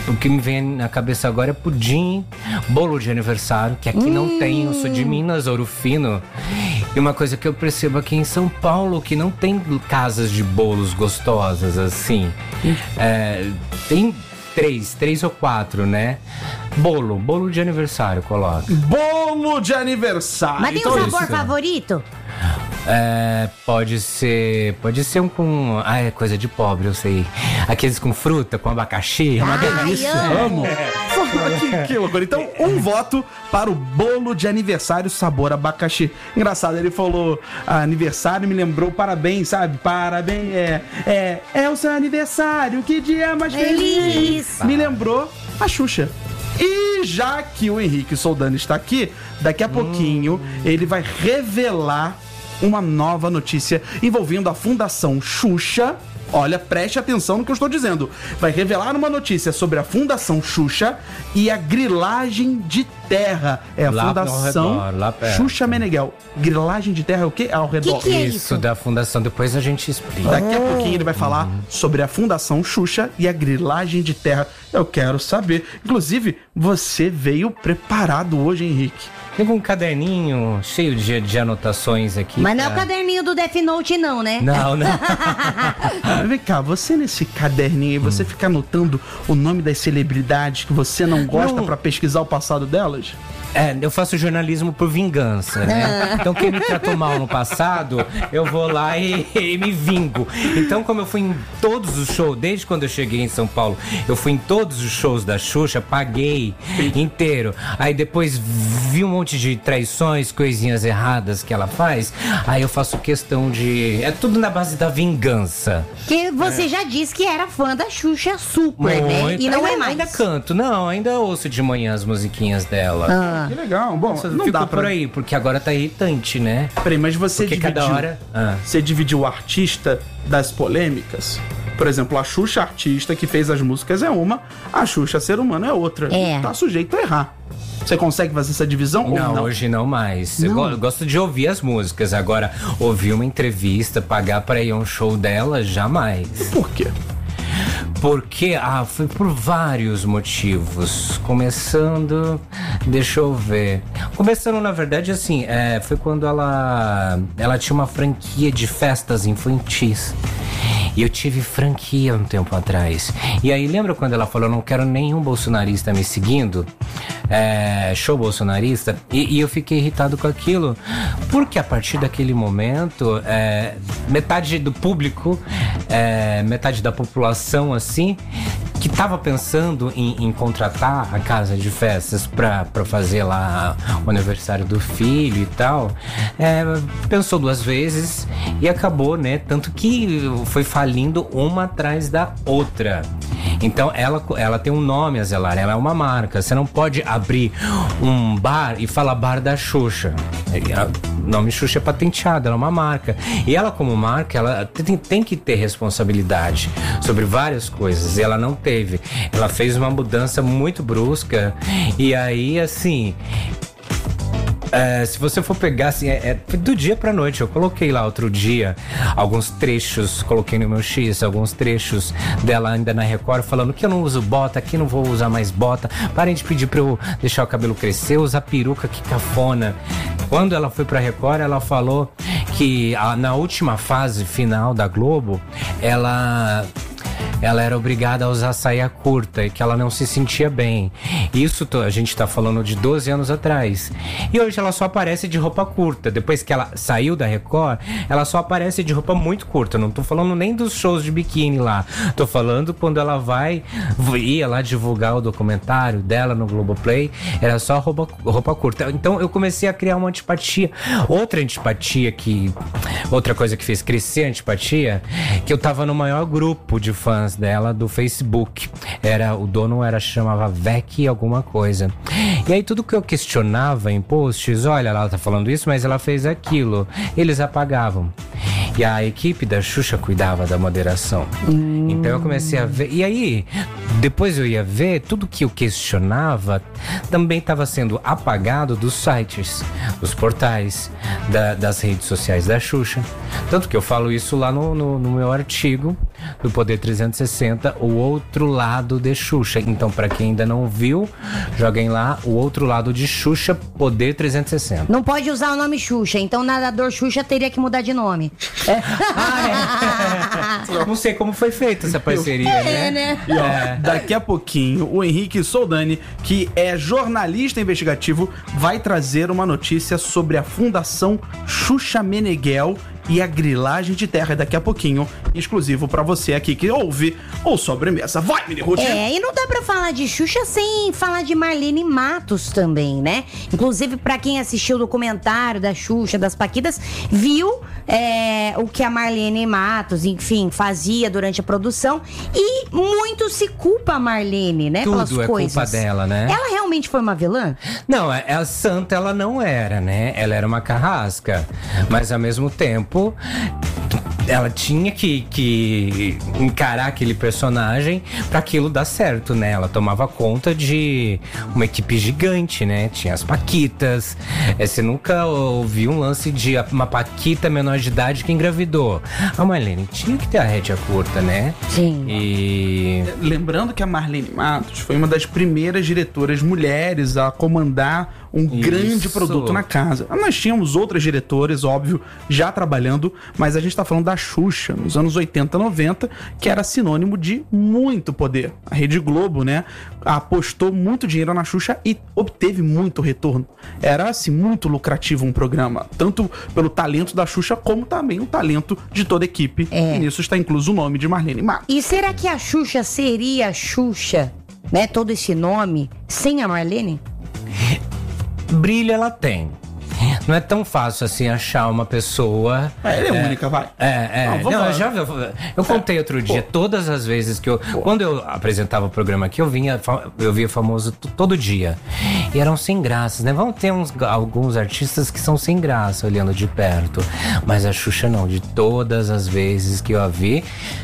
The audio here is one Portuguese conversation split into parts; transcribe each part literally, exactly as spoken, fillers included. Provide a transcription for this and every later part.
o que me vem na cabeça agora é pudim, bolo de aniversário, que aqui hum. não tem, eu sou de Minas, Ouro Fino. E uma coisa que eu percebo aqui em São Paulo, que não tem casas de bolos gostosas, assim. É, tem três, três ou quatro, né? Bolo, bolo de aniversário, coloca. Bolo de aniversário. Mas tem então, um sabor isso. favorito? É, pode ser. Pode ser um com. Ah, é coisa de pobre, eu sei. Aqueles com fruta, com abacaxi. É uma Ai, delícia. amo. que, que loucura. Então, um voto para o bolo de aniversário sabor abacaxi. Engraçado, ele falou ah, aniversário, me lembrou parabéns, sabe? Parabéns, é, é, é o seu aniversário, que dia mais feliz. Feliz. Me lembrou a Xuxa. E já que o Henrique Soldani está aqui, daqui a pouquinho hum. ele vai revelar uma nova notícia envolvendo a Fundação Xuxa. Olha, preste atenção no que eu estou dizendo. Vai revelar uma notícia sobre a Fundação Xuxa e a grilagem de terra. É a lá Fundação redor, lá perto. Xuxa Meneghel. Grilagem de terra é o quê? Ao redor. Que que é isso, isso? da fundação, depois a gente explica. Daqui a pouquinho ele vai falar uhum. sobre a Fundação Xuxa e a grilagem de terra. Eu quero saber. Inclusive, você veio preparado hoje, Henrique. Tem um caderninho cheio de, de anotações aqui. Mas não é pra... o caderninho do Death Note, não, né? Não, não. Vem cá, você nesse caderninho aí, você hum. fica anotando o nome das celebridades que você não gosta não. pra pesquisar o passado delas? É, eu faço jornalismo por vingança, né? Então quem me tratou mal no passado, eu vou lá e, e me vingo. Então como eu fui em todos os shows, desde quando eu cheguei em São Paulo, eu fui em todos os shows da Xuxa, paguei inteiro. Aí depois vi um monte de traições, coisinhas erradas que ela faz. Aí eu faço questão de... É tudo na base da vingança. Que você é. já disse que era fã da Xuxa super, Muito. né? E não ainda, é mais. Ainda canto, não, ainda ouço de manhã as musiquinhas dela. Ah. Que legal. Bom, Nossa, não fico dá por pra... aí, porque agora tá irritante, né? Peraí, mas você porque dividiu... cada hora... Ah. Você dividiu o artista das polêmicas? Por exemplo, a Xuxa artista que fez as músicas é uma, a Xuxa ser humano é outra. É. Tá sujeito a errar. Você consegue fazer essa divisão? Não, ou não? hoje não mais. Não. Eu, go- eu gosto de ouvir as músicas. Agora, ouvir uma entrevista, pagar pra ir a um show dela, jamais. Por quê? Porque, ah, foi por vários motivos. Começando, deixa eu ver. Começando, na verdade, assim, é, foi quando ela, ela tinha uma franquia de festas infantis. E eu tive franquia um tempo atrás. E aí, lembra quando ela falou, não quero nenhum bolsonarista me seguindo? É, show bolsonarista? E, e eu fiquei irritado com aquilo. Porque a partir daquele momento, é, metade do público, é, metade da população, assim, que tava pensando em, em contratar a casa de festas pra, pra fazer lá o aniversário do filho e tal, é, pensou duas vezes e acabou, né? Tanto que foi falindo uma atrás da outra. Então ela, ela tem um nome a zelar, ela é uma marca. Você não pode abrir um bar e falar bar da Xuxa. O nome Xuxa é patenteado, ela é uma marca. E ela, como marca, ela tem, tem que ter responsabilidade sobre várias coisas. E ela não teve. Ela fez uma mudança muito brusca. E aí, assim... É, se você for pegar, assim, é, é do dia pra noite. Eu coloquei lá outro dia alguns trechos, coloquei no meu X, alguns trechos dela ainda na Record, falando que eu não uso bota, que não vou usar mais bota. Parem de pedir pra eu deixar o cabelo crescer, usar peruca, que cafona. Quando ela foi pra Record, ela falou que a, na última fase final da Globo, ela... ela era obrigada a usar saia curta e que ela não se sentia bem. Isso a gente tá falando de doze anos atrás. E hoje ela só aparece de roupa curta. Depois que ela saiu da Record, ela só aparece de roupa muito curta. Não tô falando nem dos shows de biquíni lá. Tô falando quando ela vai, ia lá divulgar o documentário dela no Globoplay, era só roupa, roupa curta. Então eu comecei a criar uma antipatia. Outra antipatia que... Outra coisa que fez crescer a antipatia, que eu tava no maior grupo de fãs dela do Facebook. Era, o dono era, chamava Vec alguma coisa. E aí tudo que eu questionava em posts, olha, ela tá falando isso, mas ela fez aquilo. Eles apagavam. E a equipe da Xuxa cuidava da moderação. Hum. Então eu comecei a ver. E aí, depois eu ia ver, tudo que eu questionava também estava sendo apagado dos sites, dos portais, da, das redes sociais da Xuxa. Tanto que eu falo isso lá no, no, no meu artigo do Poder trezentos e sessenta, o outro lado de Xuxa. Então, pra quem ainda não viu, joguem lá o outro lado de Xuxa, Poder trezentos e sessenta. Não pode usar o nome Xuxa, então o nadador Xuxa teria que mudar de nome. Ah, é. Não sei como foi feita essa parceria, É, né? né? E ó, É. daqui a pouquinho, o Henrique Soldani, que é jornalista investigativo, vai trazer uma notícia sobre a Fundação Xuxa Meneghel e a grilagem de terra daqui a pouquinho, exclusivo pra você aqui que ouve o Sobremesa. Vai, Mini Ruth! É, e não dá pra falar de Xuxa sem falar de Marlene Matos também, né? Inclusive, pra quem assistiu o documentário da Xuxa, das Paquitas, viu é, o que a Marlene Matos, enfim, fazia durante a produção. E muito se culpa a Marlene, né? Tudo pelas é coisas. culpa dela, né? Ela realmente foi uma vilã? Não, é- a santa ela não era, né? Ela era uma carrasca. Mas ao mesmo tempo, ela tinha que, que encarar aquele personagem pra aquilo dar certo, né? Ela tomava conta de uma equipe gigante, né? Tinha as Paquitas. É, você nunca ouviu um lance de uma Paquita menor de idade que engravidou. A Marlene tinha que ter a rédea curta, né? Sim. E... Lembrando que a Marlene Matos foi uma das primeiras diretoras mulheres a comandar um Isso. grande produto na casa. Nós tínhamos outras diretoras, óbvio, já trabalhando, mas a gente tá falando da Xuxa, nos anos oitenta, noventa, que era sinônimo de muito poder. A Rede Globo, né, apostou muito dinheiro na Xuxa e obteve muito retorno. Era, assim, muito lucrativo um programa, tanto pelo talento da Xuxa, como também o talento de toda a equipe. É. E nisso está incluso o nome de Marlene Matos. E será que a Xuxa seria a Xuxa, né? Todo esse nome, sem a Marlene? brilho ela tem. Não é tão fácil assim achar uma pessoa. É, ela é única, vai. É, é. Não, Não, vamos lá. eu já eu, eu contei outro dia, todas as vezes que eu. Quando eu apresentava o programa aqui, eu vinha, eu via famoso t- todo dia. E eram sem graças, né? Vão ter uns, alguns artistas que são sem graça olhando de perto. Mas a Xuxa não, de todas as vezes que eu a vi.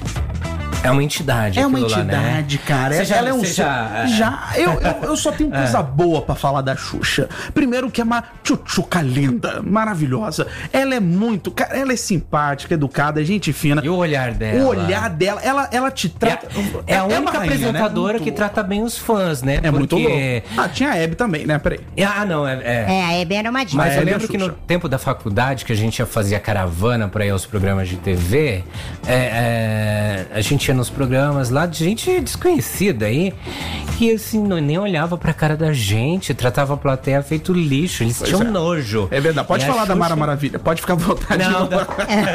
É uma entidade. É uma aquilo lá, né? entidade, cara. Você já- ela é um você ser- já- já eu, eu, eu só tenho coisa boa pra falar da Xuxa. Primeiro que é uma tchutchuca linda, maravilhosa. Ela é muito, cara, ela é simpática, educada, gente fina. E o olhar dela? O olhar dela, ela, ela te trata. É, é a uma única rainha, né? apresentadora Muito- que trata bem os fãs, né? É muito louco. Porque... Ah, tinha a Hebe também, né? Peraí. Ah, não, é... é. É, a Hebe era uma diva. Mas Mas eu Hebe é lembro que no Xuxa. tempo da faculdade, que a gente ia fazer a caravana pra ir aos programas de T V, é, é, a gente ia nos programas lá de gente desconhecida aí, que assim, não, nem olhava pra cara da gente, tratava a plateia feito lixo, eles Pois tinham é. nojo. É verdade. Pode E a falar da Xuxa- Mara Maravilha. Pode ficar à vontade. Não, não. da...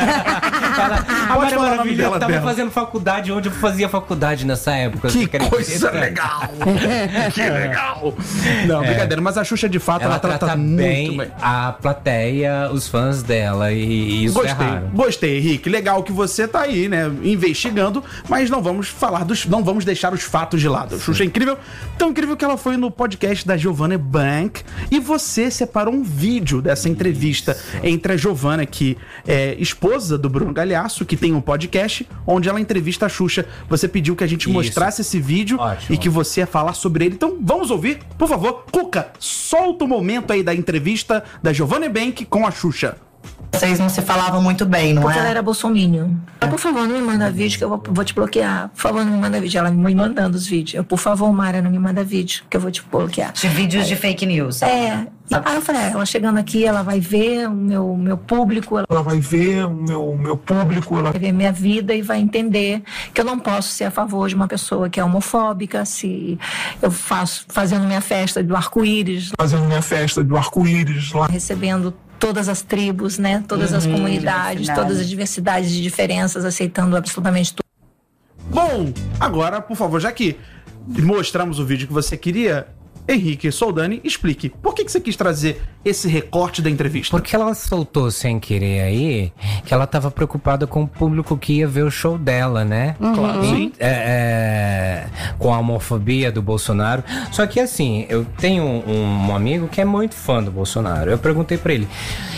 Ela- a Pode Mara falar o nome Maravilha dela, tava dela. fazendo faculdade onde eu fazia faculdade nessa época. Que você acredita? coisa legal! Que legal! Não, brincadeira, mas a Xuxa de fato ela, Ela trata, trata muito bem, bem. a plateia, os fãs dela, e, e isso é Gostei, raro. gostei, Henrique. Legal que você tá aí, né, investigando, mas não vamos falar dos. Não vamos deixar os fatos de lado. Xuxa é incrível, tão incrível que ela foi no podcast da Giovanna Bank e você separou um vídeo dessa entrevista entre a Giovanna, que é esposa do Bruno Galhaço, que tem um podcast onde ela entrevista a Xuxa. Você pediu que a gente Isso. mostrasse esse vídeo Ótimo. e que você ia falar sobre ele. Então vamos ouvir, por favor. Cuca, solta o momento aí da entrevista da Giovanna Bank com a Xuxa. Vocês não se falavam muito bem, não Porque ela é? era bolsominion. Por favor, não me manda vídeo que eu vou, vou te bloquear. Por favor, não me manda vídeo. Ela me mandando os vídeos. Eu, por favor, Mara, não me manda vídeo que eu vou te bloquear. De vídeos de fake news. É. E aí eu falei, ah, ela chegando aqui, ela vai ver o meu, meu público, ela Ela vai ver o meu, meu público, ela vai ver minha vida e vai entender que eu não posso ser a favor de uma pessoa que é homofóbica, se eu faço fazendo minha festa do arco-íris, fazendo minha festa do arco-íris lá. recebendo todas as tribos, né? Todas as comunidades, diversidade. todas as diversidades e diferenças, aceitando absolutamente tudo. Bom, agora, por favor, já que mostramos o vídeo que você queria, Henrique Soldani, explique. Por que, que você quis trazer esse recorte da entrevista? Porque ela soltou sem querer aí que ela tava preocupada com o público que ia ver o show dela, né? Claro, sim. É, é, com a homofobia do Bolsonaro. Só que assim, eu tenho um, um amigo que é muito fã do Bolsonaro. Eu perguntei pra ele: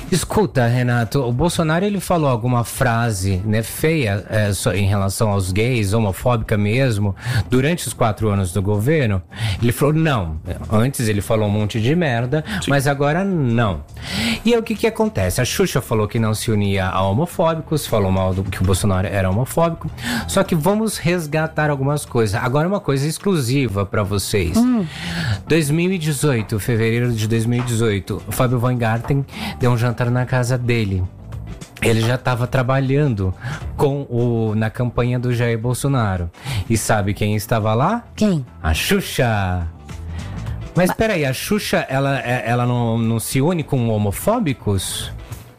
Escuta, Renato, o Bolsonaro ele falou alguma frase, né, feia é, só em relação aos gays, homofóbica mesmo, durante os quatro anos do governo? Ele falou não. Antes ele falou um monte de merda, Sim. mas agora não. E aí o que que acontece? A Xuxa falou que não se unia a homofóbicos, falou mal do que o Bolsonaro era homofóbico, só que vamos resgatar algumas coisas. Agora uma coisa exclusiva pra vocês. Hum. dois mil e dezoito, fevereiro de dois mil e dezoito, o Fábio Weingarten deu um jantar na casa dele. Ele já estava trabalhando com o, na campanha do Jair Bolsonaro. E sabe quem estava lá? Quem? A Xuxa. Mas peraí, a Xuxa, ela, ela não, não se une com homofóbicos?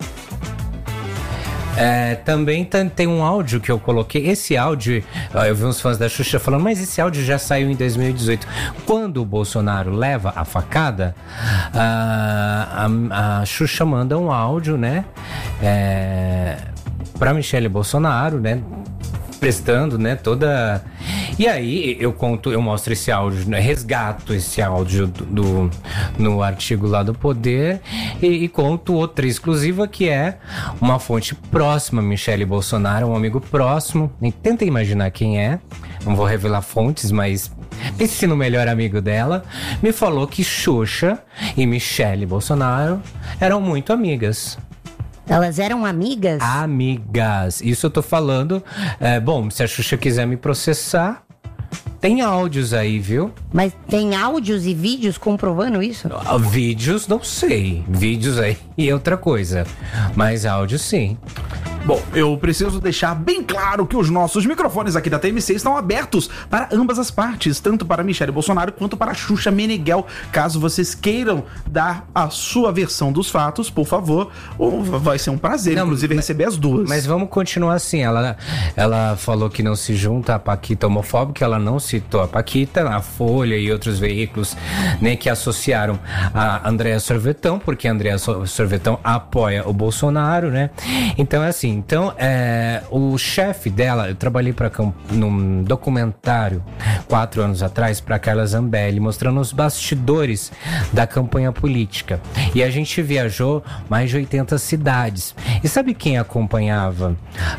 É, também tem um áudio que eu coloquei. Esse áudio, eu vi uns fãs da Xuxa falando, mas esse áudio já saiu em dois mil e dezoito. Quando o Bolsonaro leva a facada, a, a, a Xuxa manda um áudio, né? É, pra Michele Bolsonaro, né? Prestando, né, toda... E aí eu conto, eu mostro esse áudio, né, resgato esse áudio do, do no artigo lá do Poder e, e conto outra exclusiva que é uma fonte próxima a Michele Bolsonaro, um amigo próximo, nem tenta imaginar quem é, não vou revelar fontes, mas pense no melhor amigo dela, me falou que Xuxa e Michele Bolsonaro eram muito amigas. Elas eram amigas? Amigas. Isso eu tô falando. É, bom, se a Xuxa quiser me processar, tem áudios aí, viu? Mas tem áudios e vídeos comprovando isso? Vídeos, não sei. Vídeos aí e outra coisa. Mas áudios, sim. Bom, eu preciso deixar bem claro que os nossos microfones aqui da T M C estão abertos para ambas as partes, tanto para Michele Bolsonaro quanto para Xuxa Meneghel. Caso vocês queiram dar a sua versão dos fatos, por favor, vai ser um prazer, não, inclusive, mas, receber as duas. Mas vamos continuar assim. Ela, ela falou que não se junta a Paquita homofóbica, ela não citou a Paquita, a Folha e outros veículos, né, que associaram a Andréa Sorvetão, porque a Andréa Sorvetão apoia o Bolsonaro, né? Então é assim. Então, é, o chefe dela, eu trabalhei pra, num documentário quatro anos atrás para Carla Zambelli, mostrando os bastidores da campanha política. E a gente viajou mais de oitenta cidades. E sabe quem acompanhava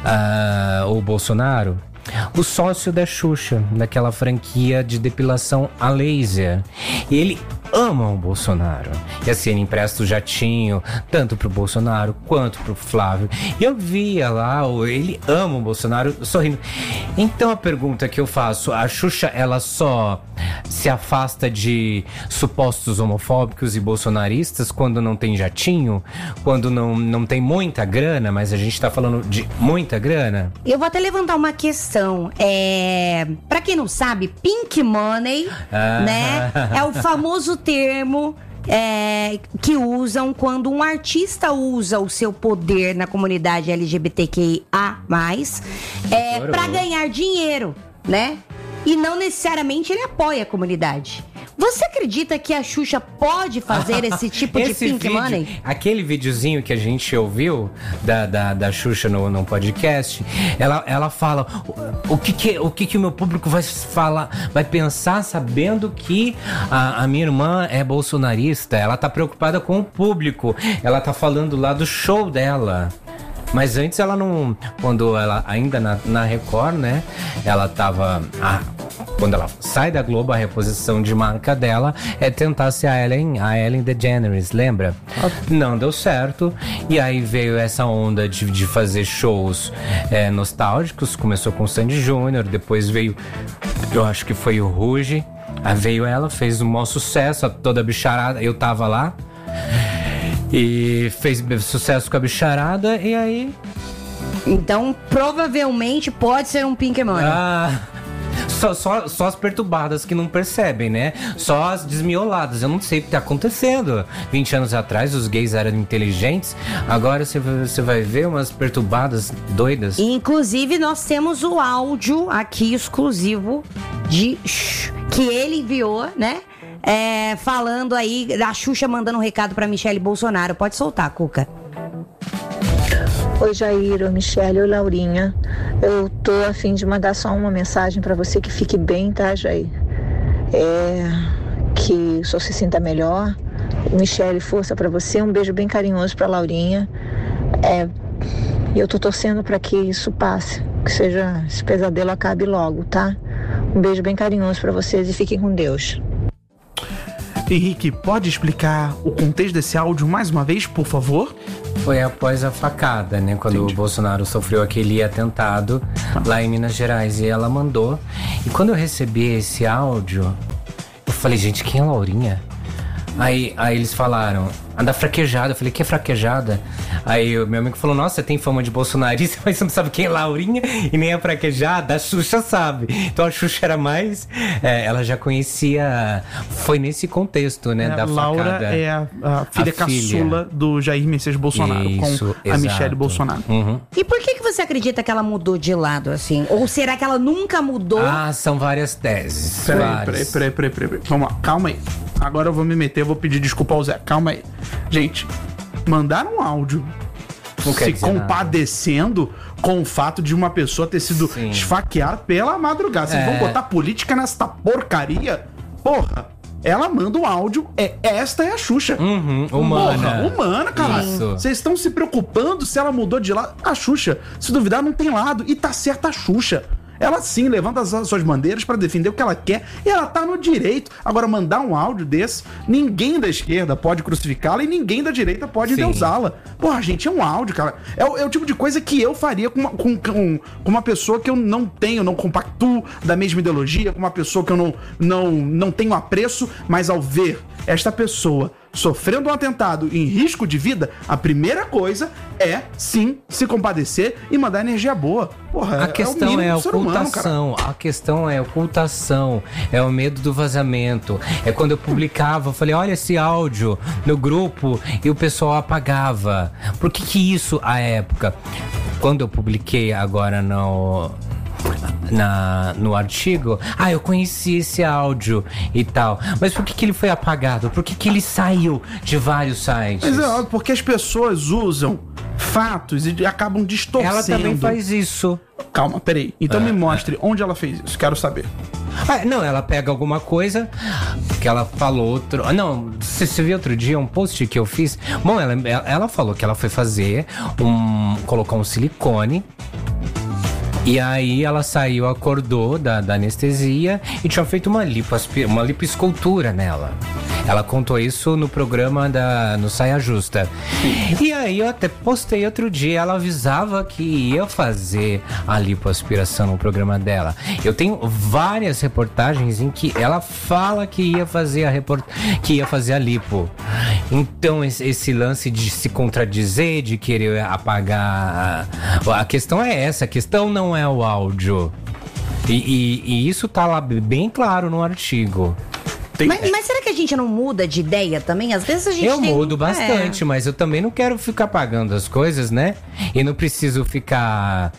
uh, o Bolsonaro? O sócio da Xuxa, daquela franquia de depilação a laser. E ele ama o Bolsonaro. E assim, ele empresta o jatinho, tanto pro Bolsonaro quanto pro Flávio. E eu via lá, ele ama o Bolsonaro sorrindo. Então a pergunta que eu faço, a Xuxa, ela só se afasta de supostos homofóbicos e bolsonaristas quando não tem jatinho? Quando não, não tem muita grana, mas a gente tá falando de muita grana? Eu vou até levantar uma questão. É... Pra quem não sabe, Pink Money, ah. né? É o famoso termo é, que usam quando um artista usa o seu poder na comunidade L G B T Q I A mais, é, para ganhar dinheiro, né? E não necessariamente ele apoia a comunidade. Você acredita que a Xuxa pode fazer esse tipo de esse Pink vídeo, Money? Aquele videozinho que a gente ouviu da, da, da Xuxa no, no podcast, ela, ela fala o, o, que, que, o que que o meu público vai falar, vai pensar sabendo que a, a minha irmã é bolsonarista. Ela tá preocupada com o público. Ela tá falando lá do show dela. Mas antes ela não... Quando ela ainda na, na Record, né? Ela tava... Ah, quando ela sai da Globo, a reposição de marca dela é tentar ser a Ellen, a Ellen DeGeneres, lembra? Não deu certo. E aí veio essa onda de, de fazer shows é, nostálgicos. Começou com o Sandy Júnior, depois veio... Eu acho que foi o Ruge. Aí veio ela, fez um maior sucesso, toda a bicharada. Eu tava lá. E fez sucesso com a bicharada, e aí... Então, provavelmente pode ser um Pink Money. Ah, só, só, só as perturbadas que não percebem, né? Só as desmioladas. Eu não sei o que tá acontecendo. vinte anos atrás, os gays eram inteligentes. Agora você, você vai ver umas perturbadas doidas. Inclusive, nós temos o áudio aqui exclusivo de que ele enviou, né? É, falando aí da Xuxa mandando um recado pra Michele Bolsonaro. Pode soltar, Cuca. Oi, Jair, oi, Michele, oi, Laurinha. Eu tô a fim de mandar só uma mensagem pra você que fique bem, tá, Jair? É, que o senhor se sinta melhor, Michele, força pra você, um beijo bem carinhoso pra Laurinha. É, e eu tô torcendo pra que isso passe, que seja, esse pesadelo acabe logo, tá? Um beijo bem carinhoso pra vocês e fiquem com Deus. Henrique, pode explicar o contexto desse áudio mais uma vez, por favor? Foi após a facada, né? Quando Entendi. o Bolsonaro sofreu aquele atentado lá em Minas Gerais. E ela mandou. E quando eu recebi esse áudio, eu falei, gente, quem é a Laurinha? Aí, aí eles falaram, a da fraquejada. Eu falei, que é fraquejada? Aí o meu amigo falou, nossa, você tem fama de bolsonarista, mas você não sabe quem é Laurinha e nem a fraquejada. A Xuxa sabe. Então a Xuxa era mais... É, ela já conhecia... Foi nesse contexto, né, é, da Laura facada. é a, a filha a caçula filha. do Jair Messias Bolsonaro, Isso, com exato. a Michele Bolsonaro. Uhum. E por que, que você acredita que ela mudou de lado, assim? Ou será que ela nunca mudou? Ah, são várias teses. Peraí, várias. peraí, peraí, peraí, peraí. Vamos lá, calma aí. Agora eu vou me meter, eu vou pedir desculpa ao Zé. Calma aí. Gente, mandaram um áudio Não se compadecendo nada. com o fato de uma pessoa ter sido Sim. esfaqueada pela madrugada. Vocês é. vão botar política nessa porcaria? Porra! Ela manda um áudio, é, esta é a Xuxa. Uhum, humana. Porra, humana, cara. Vocês estão se preocupando se ela mudou de lado. A Xuxa, se duvidar, não tem lado. E tá certa a Xuxa. Ela sim levanta as suas bandeiras pra defender o que ela quer e ela tá no direito. Agora, mandar um áudio desse, ninguém da esquerda pode crucificá-la e ninguém da direita pode endeusá-la. Porra, gente, é um áudio, cara. É o, é o tipo de coisa que eu faria com uma, com, com, com uma pessoa que eu não tenho, não compactuo da mesma ideologia, com uma pessoa que eu não, não, não tenho apreço, mas ao ver esta pessoa sofrendo um atentado em risco de vida, a primeira coisa é, sim, se compadecer e mandar energia boa. Porra, a questão é, é a ocultação, humano, a questão é a ocultação, é o medo do vazamento. É quando eu publicava, eu falei, olha esse áudio no grupo e o pessoal apagava. Por que que isso, à época, quando eu publiquei agora no... Na, no artigo, ah, eu conheci esse áudio e tal, mas por que que ele foi apagado? Por que que ele saiu de vários sites? Mas é porque as pessoas usam fatos e acabam distorcendo. Ela também faz isso. Calma, peraí. Então é, me mostre é. onde ela fez isso, quero saber. Ah, não, ela pega alguma coisa que ela falou outro... Não, você, você viu outro dia um post que eu fiz? Bom, ela, ela falou que ela foi fazer um... colocar um silicone. E aí ela saiu, acordou da, da anestesia e tinha feito uma, lipoaspira, uma lipoescultura nela. Ela contou isso no programa da, no Saia Justa. E aí eu até postei outro dia, ela avisava que ia fazer a lipoaspiração no programa dela. Eu tenho várias reportagens em que ela fala que ia fazer a, report... que ia fazer a lipo. Então esse, esse lance de se contradizer, de querer apagar... A, a questão é essa, a questão não é o áudio. E, e, e isso tá lá bem claro no artigo. Mas, mas será que a gente não muda de ideia também? Às vezes a gente Eu tem... mudo bastante, é. mas eu também não quero ficar pagando as coisas, né? E não preciso ficar...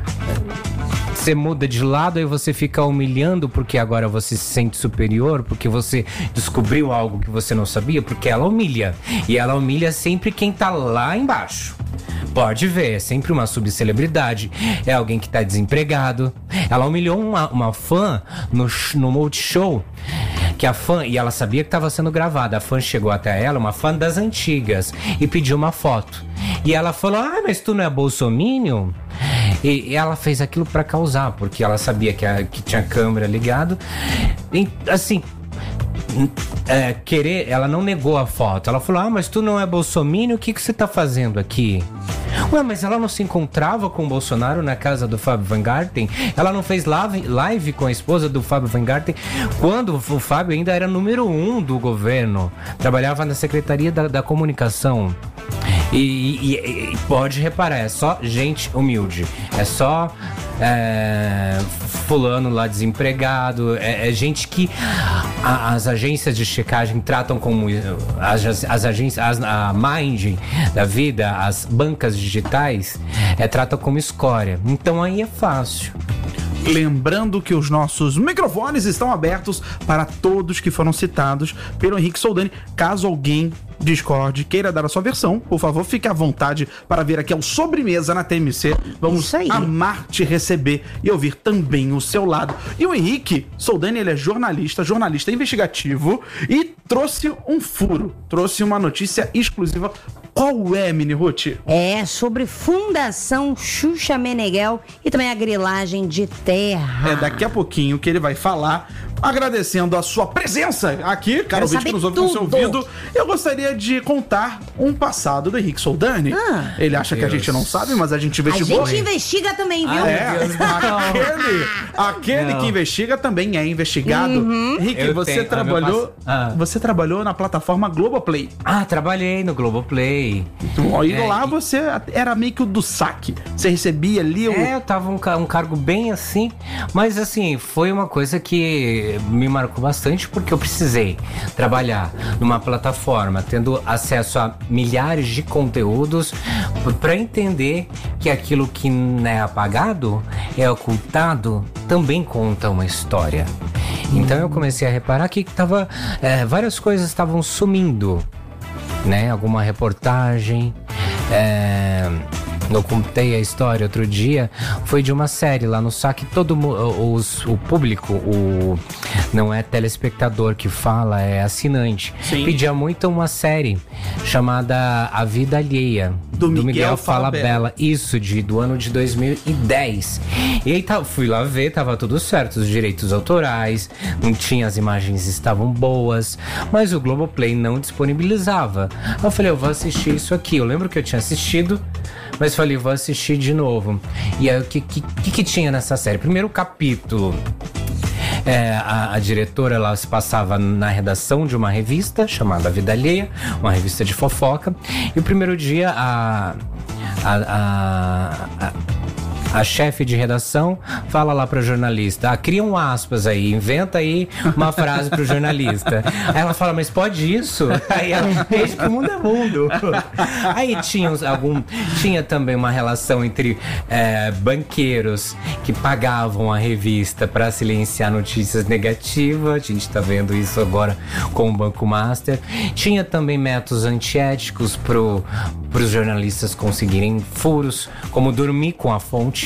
Você muda de lado e você fica humilhando porque agora você se sente superior, porque você descobriu algo que você não sabia, porque ela humilha. E ela humilha sempre quem tá lá embaixo. Pode ver, é sempre uma subcelebridade, é alguém que tá desempregado. Ela humilhou uma, uma fã no, no Multishow, que a fã, e ela sabia que estava sendo gravada, a fã chegou até ela, uma fã das antigas, e pediu uma foto. E ela falou, ah, mas tu não é bolsominion? E, e ela fez aquilo pra causar, porque ela sabia que, a, que tinha câmera ligado. E, assim... É, querer, ela não negou a foto. Ela falou, ah, mas tu não é bolsominion, o que que você tá fazendo aqui? Ué, mas ela não se encontrava com o Bolsonaro na casa do Fábio Weingarten? Ela não fez live, live com a esposa do Fábio Weingarten quando o Fábio ainda era número um do governo, trabalhava na Secretaria da, da Comunicação. E, e, e pode reparar, é só gente humilde, é só é, fulano lá desempregado, é, é gente que a, as agências de checagem tratam como as, as agências, as, a Mind da vida, as bancas digitais, é, tratam como escória. Então aí é fácil. Lembrando que os nossos microfones estão abertos para todos que foram citados pelo Henrique Soldani, caso alguém discorde, queira dar a sua versão, por favor, fique à vontade para vir aqui ao Sobremesa na T M C. Vamos Isso aí. amar te receber e ouvir também o seu lado. E o Henrique Soldani, ele é jornalista, jornalista investigativo e trouxe um furo, trouxe uma notícia exclusiva. Qual é, Mini Ruth? É sobre Fundação Xuxa Meneghel e também a grilagem de terra. É daqui a pouquinho que ele vai falar, agradecendo a sua presença aqui, caro ouvinte que nos ouve com seu ouvido. Eu gostaria de contar um passado do Henrique Soldani. Ah, ele acha que a Deus. gente não sabe, mas a gente A investigou. gente investiga também, viu? É, Deus, aquele, aquele Não. que investiga também é investigado. Henrique, Eu você tenho- trabalhou, a meu pass- ah. você trabalhou na plataforma Globoplay. Ah, trabalhei no Globoplay. E É, lá e- você era meio que o do saque. Você recebia ali o... É, eu tava um, ca- um cargo bem assim, mas assim, foi uma coisa que me marcou bastante porque eu precisei trabalhar numa plataforma tendo acesso a milhares de conteúdos para entender que aquilo que não é apagado, é ocultado, também conta uma história. Então eu comecei a reparar que tava, é, várias coisas estavam sumindo, né? Alguma reportagem. É, eu contei a história outro dia, foi de uma série lá no saque. Todo mu- os, o público, o, não é telespectador que fala, é assinante. Sim. Pedia muito uma série chamada A Vida Alheia, Do Miguel Fala Falabella. Bella. Isso, de, do ano de dois mil e dez. E aí tá, fui lá ver, tava tudo certo, os direitos autorais, não tinha, as imagens estavam boas, mas o Globoplay não disponibilizava. Eu falei, eu vou assistir isso aqui. Eu lembro que eu tinha assistido, mas falei, vou assistir de novo. E aí, o que, que, que, que tinha nessa série? Primeiro capítulo. É, a, a diretora, ela se passava na redação de uma revista chamada Vida Alheia, uma revista de fofoca. E o primeiro dia, a... a, a, a A chefe de redação fala lá pro jornalista, ah, cria um aspas aí, inventa aí uma frase pro jornalista. Aí ela fala, mas pode isso? Aí ela, desde que o mundo é mundo. Aí tinha, uns- algum, tinha também uma relação entre é, banqueiros que pagavam a revista para silenciar notícias negativas. A gente tá vendo isso agora com o Banco Master. Tinha também métodos antiéticos pro, pros jornalistas conseguirem furos, como dormir com a fonte.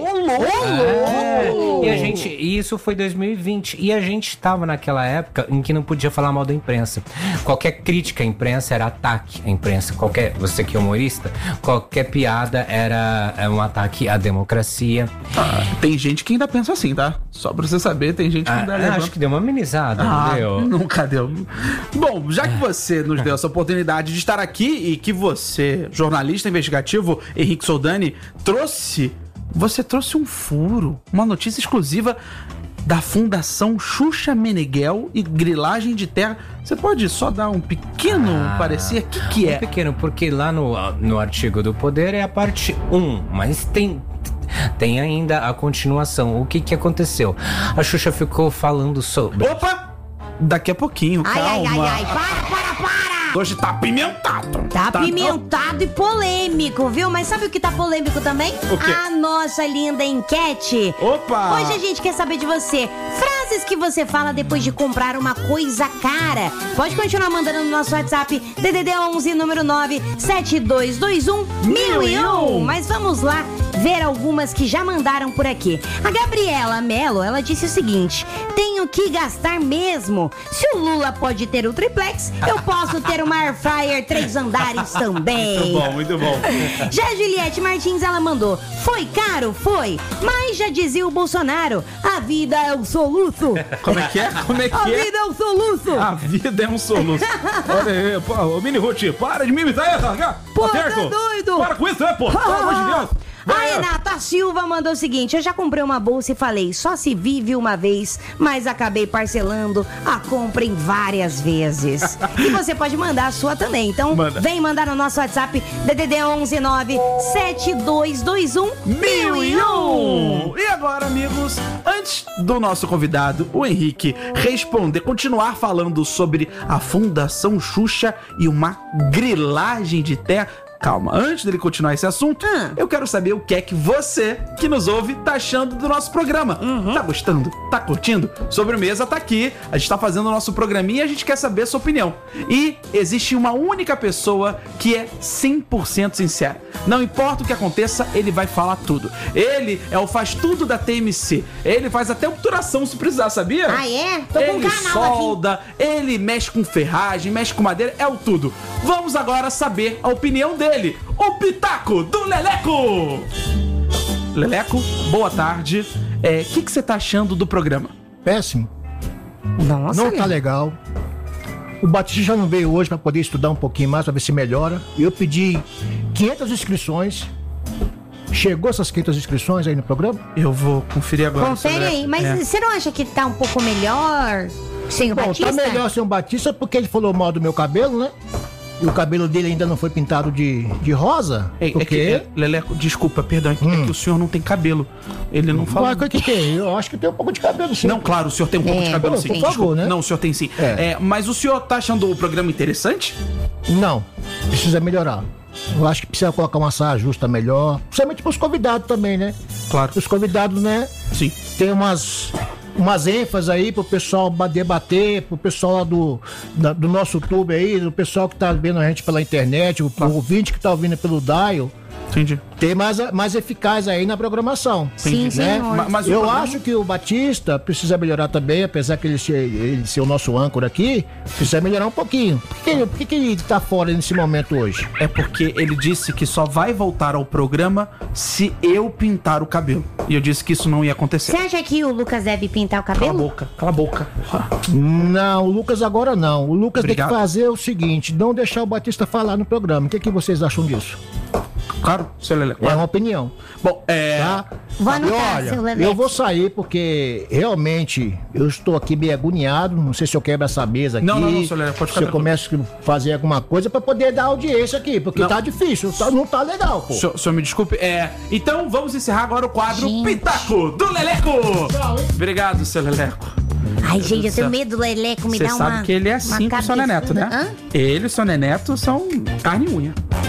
É, e a gente, e isso foi dois mil e vinte, e a gente estava naquela época em que não podia falar mal da imprensa. Qualquer crítica à imprensa era ataque à imprensa. Qualquer, você que é humorista, qualquer piada era é, um ataque à democracia. Ah, tem gente que ainda pensa assim, tá? Só pra você saber, tem gente que Ah, ainda ah, levanta... acho que deu uma amenizada, Ah, não deu? nunca deu. Bom, já que você nos deu essa oportunidade de estar aqui e que você, jornalista investigativo Henrique Soldani, trouxe, você trouxe um furo, uma notícia exclusiva da Fundação Xuxa Meneghel e grilagem de terra. Você pode só dar um pequeno Ah, parecer? O que, que É é? pequeno, porque lá no, no artigo do poder é a parte um, mas tem... Tem ainda a continuação. O que que aconteceu? A Xuxa ficou falando sobre... Opa! Daqui a pouquinho, Ai, ai, calma. ai, ai, para, para, para! Hoje tá apimentado. Tá apimentado e polêmico, viu? Mas sabe o que tá polêmico também? O quê? A nossa linda enquete. Opa! Hoje a gente quer saber de você. Frases que você fala depois de comprar uma coisa cara. Pode continuar mandando no nosso WhatsApp D D D onze, número nove sete dois dois um mil e um. Mas vamos lá ver algumas que já mandaram por aqui. A Gabriela Mello, ela disse o seguinte: tenho que gastar mesmo. Se o Lula pode ter o triplex, eu posso ter uma air fryer três andares também. Muito bom, muito bom. Já a Juliette Martins, ela mandou: foi caro? Foi. Mas já dizia o Bolsonaro: a vida é um soluço. Como é que é? Como é A que é? vida é um soluço. A vida é um soluço. Olha aí, pô, ô Mini Ruth, para de me imitar aí, tá? Pô, Tá tá certo? doido? Para com isso, né, pô? Pelo amor de Deus. A Vai. Renata Silva mandou o seguinte: eu já comprei uma bolsa e falei, só se vive uma vez, mas acabei parcelando a compra em várias vezes. E você pode mandar a sua também. Então, Manda. vem mandar no nosso WhatsApp D D D onze nove sete dois dois um mil e um. E agora, amigos, antes do nosso convidado, o Henrique, responder, continuar falando sobre a Fundação Xuxa e uma grilagem de terra, calma. Antes dele continuar esse assunto, Hum. eu quero saber o que é que você, que nos ouve, tá achando do nosso programa. Tá gostando? Tá curtindo? Sobremesa tá aqui. A gente tá fazendo o nosso programinha e a gente quer saber a sua opinião. E existe uma única pessoa que é cem por cento sincera. Não importa o que aconteça, ele vai falar tudo. Ele é o faz tudo da T M C. Ele faz até obturação se precisar, sabia? Ah, é? Tô com um Ele canal solda, ele mexe com ferragem, mexe com madeira, é o tudo. Vamos agora saber a opinião dele, o Pitaco do Leleco. Leleco, boa tarde. O é, que que você tá achando do programa? Péssimo. Nossa. Não tá legal. O Batista já não veio hoje para poder estudar um pouquinho mais, para ver se melhora. Eu pedi quinhentas inscrições. Chegou essas quinhentas inscrições aí no programa? Eu vou conferir agora. Confere Leleco. aí, mas É. você não acha que tá um pouco melhor sem o Bom, Batista? tá melhor ser um Batista porque ele falou mal do meu cabelo, né? E o cabelo dele ainda não foi pintado de, de rosa. É, é porque... que, é, Leleco, desculpa, perdão, é que, Hum. é que o senhor não tem cabelo. Ele não fala. Mas o que tem? Eu acho que tem um pouco de cabelo, sim. Não, claro, o senhor tem um pouco É, de cabelo por sim. favor, desculpa. né? Não, o senhor tem sim. É. É, mas o senhor tá achando o programa interessante? Não, precisa melhorar. Eu acho que precisa colocar uma saia justa melhor. Principalmente pros convidados também, né? Claro. Os convidados, né? Sim. Tem umas, umas ênfases aí pro pessoal ba- debater, pro pessoal lá do, da- do nosso YouTube aí, do pessoal que tá vendo a gente pela internet, o, o ouvinte que tá ouvindo pelo Dial. Entendi. Ter mais, mais eficaz aí na programação. Sim, né? senhor. Ma- mas o Eu programa- acho que o Batista precisa melhorar também, apesar que ele ser, ele ser o nosso âncora aqui, precisa melhorar um pouquinho. Por que, ele- por que, que ele tá fora nesse momento hoje? É porque ele disse que só vai voltar ao programa se eu pintar o cabelo. E eu disse que isso não ia acontecer. Você acha que o Lucas deve pintar o Cala a cabelo? boca, cala a boca. Não, o Lucas agora não. O Lucas Obrigado. tem que fazer o seguinte, não deixar o Batista falar no programa. O que, que vocês acham disso? Claro, seu Leleco. É uma opinião, Bom, é. tá? Vou E anotar, olha, seu Leleco. eu vou sair porque realmente eu estou aqui meio agoniado. Não sei se eu quebro essa mesa aqui. Não, não, não, seu Leleco, pode ficar Se eu começo a fazer alguma coisa pra poder dar audiência aqui, porque Não. tá difícil, tá- não tá legal, pô. O senhor, o senhor me desculpe. É. Então vamos encerrar agora o quadro Gente. Pitaco do Leleco. Tchau, hein? Obrigado, seu Leleco. Ai, gente, eu Deus do tenho céu. medo do Leleco me Você dar uma. sabe que ele é uma assim com o seu Neneto, né? cabeçada. Ele e o seu Neneto são carne e unha.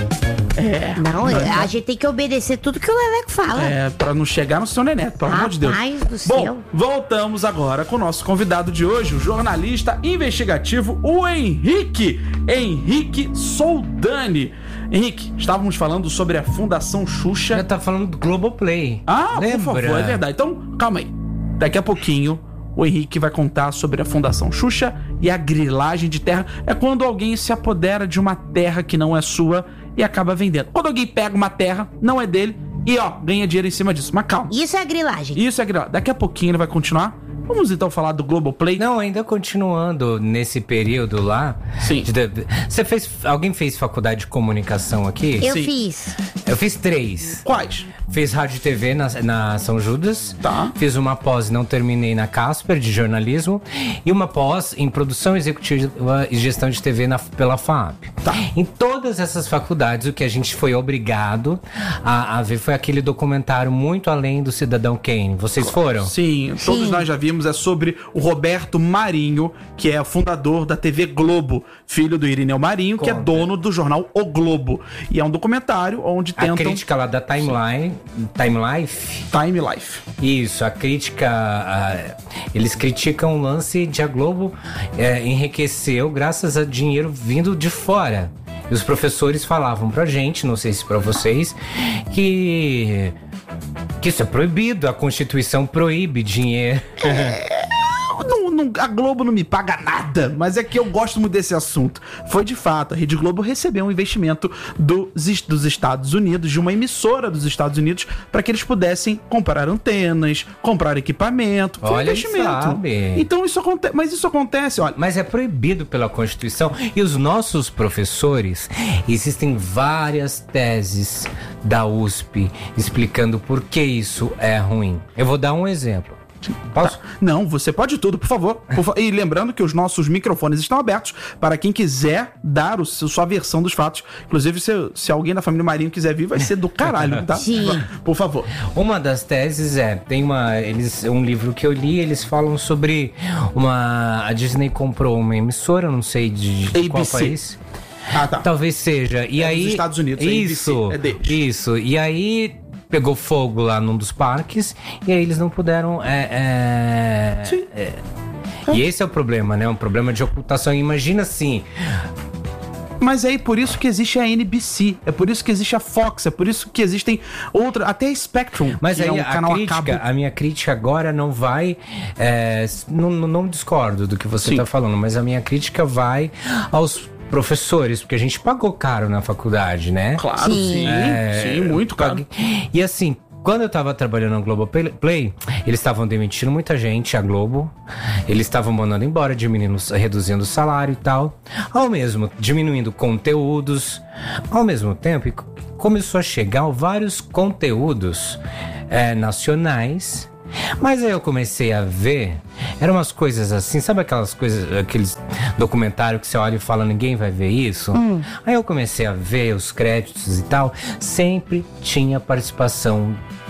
Hã? Não, a gente tem que obedecer tudo que o Leleco fala. É, pra não chegar no seu Neneto, pelo amor de Deus. Rapaz do Bom, céu. voltamos agora com o nosso convidado de hoje, o jornalista investigativo, o Henrique. Henrique Soldani. Henrique, estávamos falando sobre a Fundação Xuxa. Já tá falando do Globoplay. Ah, Lembra? por favor, é verdade. Então, calma aí. Daqui a pouquinho, o Henrique vai contar sobre a Fundação Xuxa e a grilagem de terra. É quando alguém se apodera de uma terra que não é sua e acaba vendendo. Quando alguém pega uma terra, não é dele, e ó, ganha dinheiro em cima disso. Mas calma. Isso é grilagem. Isso é grilagem. Daqui a pouquinho ele vai continuar. Vamos então falar do Globoplay. Não, ainda continuando nesse período lá. Sim. de- de- Você fez. Alguém fez faculdade de comunicação aqui? Eu Sim. fiz. Eu fiz três. Quais? Fiz rádio e T V na, na São Judas. Tá. Fiz uma pós, não terminei, na Casper, de jornalismo. E uma pós em produção executiva e gestão de T V na, pela F A A P. Tá. Em todas essas faculdades, o que a gente foi obrigado a, a ver foi aquele documentário Muito Além do Cidadão Kane. Vocês foram? Sim, todos nós já vimos. É sobre o Roberto Marinho, que é o fundador da T V Globo, filho do Irineu Marinho, que é Conta. dono do jornal O Globo. E é um documentário onde A tentam... crítica lá da Timeline, Time Life. Time Life. Isso, a crítica. a- eles criticam o lance de a Globo é, enriqueceu graças a dinheiro vindo de fora. E os professores falavam pra gente, não sei se pra vocês, que. que isso é proibido, a Constituição proíbe dinheiro. Não, não- a Globo não me paga nada, mas é que eu gosto muito desse assunto. Foi de fato, a Rede Globo recebeu um investimento dos, dos Estados Unidos, de uma emissora dos Estados Unidos, para que eles pudessem comprar antenas, comprar equipamento. Foi um Olha, investimento. sabe. Então isso acontece, mas isso acontece, olha. Mas é proibido pela Constituição. E os nossos professores, existem várias teses da U S P explicando por que isso é ruim. Eu vou dar um exemplo. Posso? Tá. Não, você pode tudo, por favor. Por fa- E lembrando que os nossos microfones estão abertos para quem quiser dar o seu- sua versão dos fatos. Inclusive, se, se alguém da família Marinho quiser vir, vai ser do caralho, tá? Sim. Por favor. Uma das teses é, tem uma, eles, um livro que eu li, eles falam sobre uma, a Disney comprou uma emissora, não sei de, de A B C. qual país. Ah, tá. Talvez seja. E É aí, dos Estados Unidos, a isso, A B C, é deles. isso. E aí pegou fogo lá num dos parques e aí eles não puderam. É, é, Sim. é, e esse é o problema, né? Um problema de ocultação. Imagina assim. Mas é aí por isso que existe a N B C, é por isso que existe a Fox, é por isso que existem outras, até a Spectrum, Mas que aí é um a canal a crítica, cabo. a minha crítica agora não vai. É, não, não- não discordo do que você Sim. está falando, mas a minha crítica vai aos professores, porque a gente pagou caro na faculdade, né? Claro, sim, sim, muito caro. Paguei- E assim, quando eu tava trabalhando no Globoplay, eles estavam demitindo muita gente, a Globo. Eles estavam mandando embora, diminuindo, reduzindo o salário e tal. Ao mesmo, diminuindo conteúdos. Ao mesmo tempo, começou a chegar vários conteúdos é, nacionais. Mas aí eu comecei a ver, eram umas coisas assim, sabe aquelas coisas, aqueles documentários que você olha e fala, ninguém vai ver isso? Aí eu comecei a ver os créditos e tal, sempre tinha participação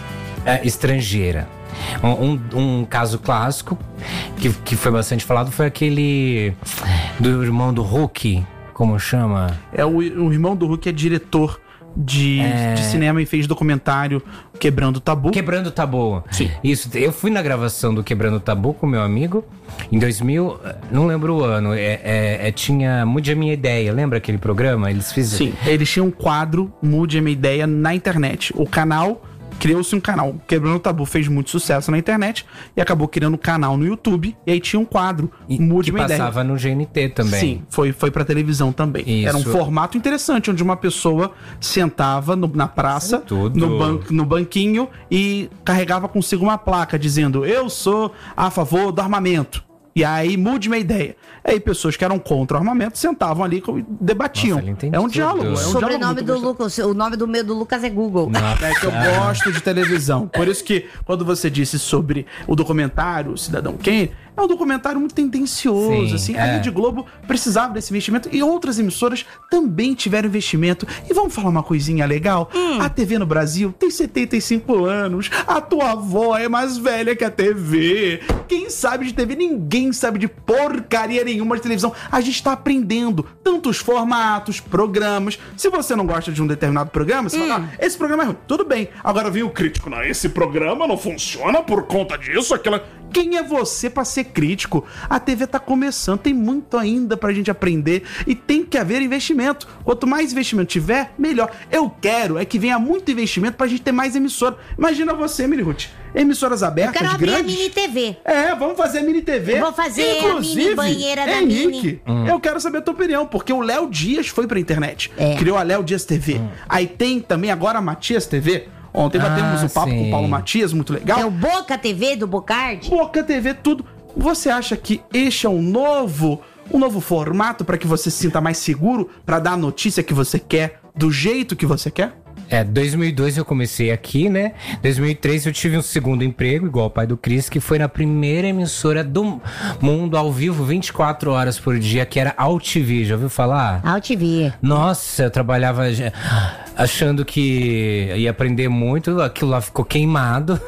é, estrangeira. Um, um, um caso clássico que, que foi bastante falado foi aquele do irmão do Hulk, como chama? É o, o irmão do Hulk é diretor de, É. de cinema e fez documentário Quebrando o Tabu. Quebrando o Tabu. Sim. Isso, eu fui na gravação do Quebrando o Tabu com meu amigo em dois mil, não lembro o ano, é, é, é, tinha Mude a Minha Ideia, lembra aquele programa? Eles fizeram. Sim, eles tinham um quadro Mude a Minha Ideia na internet. O canal, criou-se um canal. Quebrando o Tabu fez muito sucesso na internet e acabou criando um canal no YouTube. E aí tinha um quadro E, Mude que a Minha Ideia. passava no G N T também. Sim, foi, foi pra televisão também. Isso. Era um formato interessante, onde uma pessoa sentava no- na praça, Tudo. no, ban no banquinho, e carregava consigo uma placa dizendo: eu sou a favor do armamento. E aí, mude minha ideia. Aí pessoas que eram contra o armamento sentavam ali e debatiam. Nossa, ele entende é um tudo. diálogo. É um O diálogo sobrenome muito do gostoso. Lucas, o nome do meu do Lucas é Google. É que eu gosto de televisão. Por isso que, quando você disse sobre o documentário Cidadão Kane, é um documentário muito tendencioso, Sim, assim. é. A Rede Globo precisava desse investimento e outras emissoras também tiveram investimento. E vamos falar uma coisinha legal? A T V no Brasil tem setenta e cinco anos. A tua avó é mais velha que a T V. Quem sabe de T V? Ninguém sabe de porcaria nenhuma de televisão. A gente tá aprendendo tantos formatos, programas. Se você não gosta de um determinado programa, você fala, ah, esse programa é ruim. Tudo bem. Agora vem o crítico. Não, esse programa não funciona por conta disso, aquela... Quem é você pra ser crítico? A T V tá começando, tem muito ainda pra gente aprender e tem que haver investimento. Quanto mais investimento tiver, melhor. Eu quero é que venha muito investimento pra gente ter mais emissora. Imagina você, Miri Ruth. Emissoras Eu abertas, quero abrir a grandes. mini T V. É, vamos fazer a mini T V. Eu vou fazer a mini banheira da Henrique, Mini. eu quero saber a tua opinião, porque o Léo Dias foi pra internet. É. Criou a Léo Dias T V. Aí tem também agora a Matias T V. Ontem Ah, batemos um papo sim. com o Paulo Matias, muito legal. É o Boca T V do Bocardi. Boca T V, tudo. Você acha que este é um novo, um novo formato para que você se sinta mais seguro para dar a notícia que você quer, do jeito que você quer? É, dois mil e dois eu comecei aqui, né? dois mil e três eu tive um segundo emprego, igual o pai do Cris, que foi na primeira emissora do mundo ao vivo, vinte e quatro horas por dia, que era A U T V. Já ouviu falar? A U T V. Nossa, eu trabalhava já- achando que ia aprender muito, aquilo lá ficou queimado.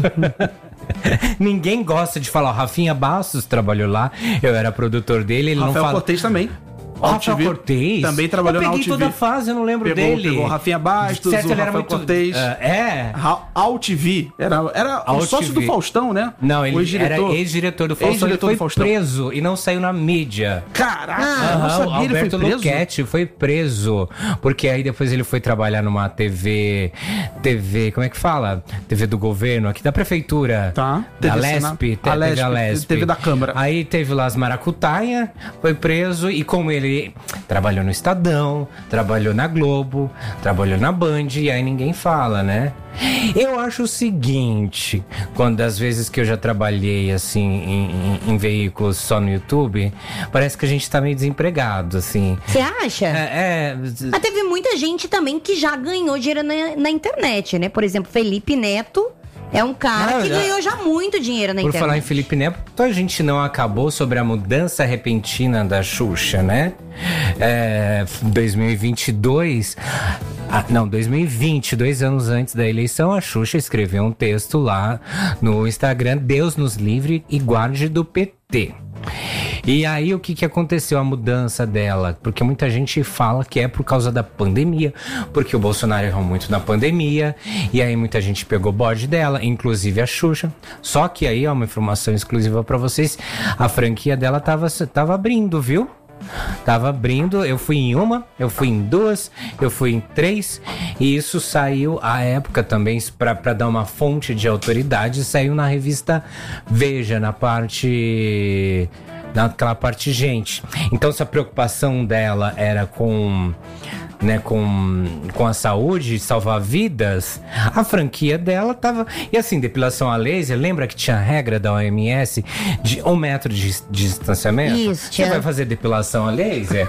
Ninguém gosta de falar. O Rafinha Bastos trabalhou lá, eu era produtor dele, ele Rafael não fala. Cortez também. O Rafael Cortez? Também trabalhou eu na peguei U T V. toda a fase, eu não lembro Pegou, dele. pegou o Rafinha Bastos, Certo, o ele era Rafael muito, Cortez. ah, é. Ra- A U T V. Era, era o A U T V. sócio do Faustão, né? Não, O ele era ex-diretor. ex-diretor do Faustão, ele Ex-diretor foi do Faustão. preso e não saiu na mídia. Caraca, eu não Aham, o sabia, ele Alberto foi preso. Luchetti foi preso, porque aí depois ele foi trabalhar numa T V, T V, como é que fala? T V do governo, aqui da prefeitura. Tá. Da T V Lesp, Senado. T- A T V Lesp, da Lesp. T V da Câmara. Aí teve lá as maracutaia, foi preso e como ele trabalhou no Estadão, trabalhou na Globo, trabalhou na Band, e aí ninguém fala, né? Eu acho o seguinte, quando das vezes que eu já trabalhei assim em, em- em veículos só no YouTube, parece que a gente tá meio desempregado, assim. Você acha? É, é, Mas teve muita gente também que já ganhou dinheiro na, na internet, né? Por exemplo, Felipe Neto é um cara Ah, que já- ganhou já muito dinheiro na por internet. falar em Felipe Neto, a gente não acabou sobre a mudança repentina da Xuxa, né? É, dois mil e vinte e dois, ah, não, dois mil e vinte, dois anos antes da eleição, a Xuxa escreveu um texto lá no Instagram, Deus nos livre e guarde do P T. E aí o que que aconteceu? A mudança dela, porque muita gente fala que é por causa da pandemia, porque o Bolsonaro errou muito na pandemia, e aí muita gente pegou bode dela, inclusive a Xuxa. Só que aí, ó, uma informação exclusiva pra vocês, a franquia dela tava, tava abrindo, viu? Tava abrindo, eu fui em uma, eu fui em duas, eu fui em três, e isso saiu à época também, pra, pra dar uma fonte de autoridade, saiu na revista Veja, na parte... naquela parte gente. Então, se a preocupação dela era com... né, com, com a saúde, salvar vidas, a franquia dela tava... E assim, depilação a laser, lembra que tinha a regra da O M S de um metro de, de distanciamento? Isso, Você tinha. vai fazer depilação a laser?